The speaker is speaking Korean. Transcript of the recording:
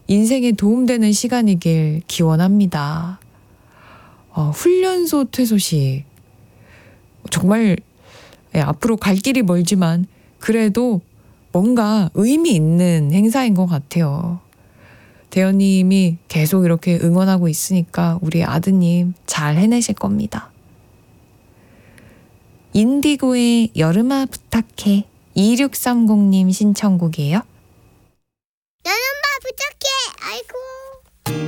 인생에 도움되는 시간이길 기원합니다. 훈련소 퇴소식. 정말 앞으로 갈 길이 멀지만 그래도 뭔가 의미 있는 행사인 것 같아요. 대현님이 계속 이렇게 응원하고 있으니까 우리 아드님 잘 해내실 겁니다. 인디고의 여름아 부탁해 2630님 신청곡이에요. 여름아 부탁해. 아이고.